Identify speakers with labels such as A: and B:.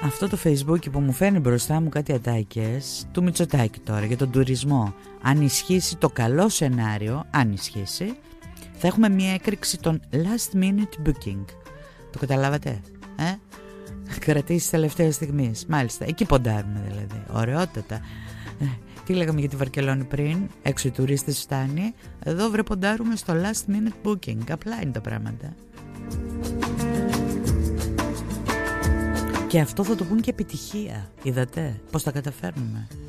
A: Αυτό το Facebook που μου φέρνει μπροστά μου κάτι ατάκες του Μητσοτάκη τώρα για τον τουρισμό. Αν ισχύσει το καλό σενάριο, αν ισχύσει, θα έχουμε μια έκρηξη των last minute booking. Το καταλάβατε, κρατήσεις τελευταία στιγμής. Μάλιστα, εκεί ποντάρουμε δηλαδή. Ωραιότατα. Τι λέγαμε για τη Βαρκελόνη πριν? Έξω οι τουρίστες φτάνει. Εδώ βρε ποντάρουμε στο last minute booking. Απλά είναι τα πράγματα. Και αυτό θα το πούν και επιτυχία. Είδατε πως τα καταφέρνουμε.